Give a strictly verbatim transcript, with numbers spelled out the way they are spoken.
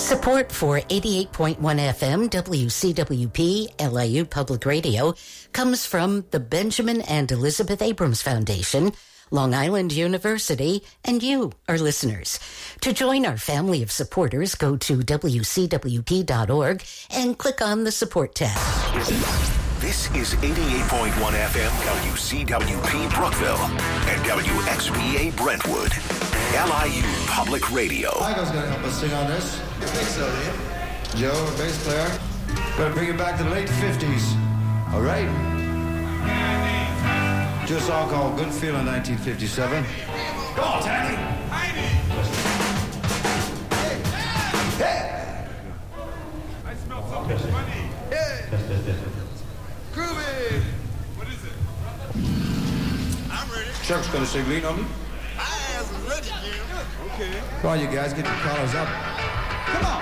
Support for eighty-eight point one F M W C W P L I U Public Radio comes from the Benjamin and Elizabeth Abrams Foundation, Long Island University, and you, our listeners. To join our family of supporters, go to W C W P dot org and click on the support tab. This is eighty-eight point one F M W C W P Brookville and W X B A Brentwood. L I U Public Radio. Michael's going to help us sing on this. I think so, yeah. Joe, our bass player. Going to bring it back to the late fifties. All right. Do a song called Good Feeling nineteen fifty-seven. Go on, Tiny. Hey. Hey. I smell something funny. Hey. Groovy. What is it? I'm ready. Chuck's going to sing Lean on Me. I am ready, Jim. Okay. Come on, you guys, get your collars up. Come on.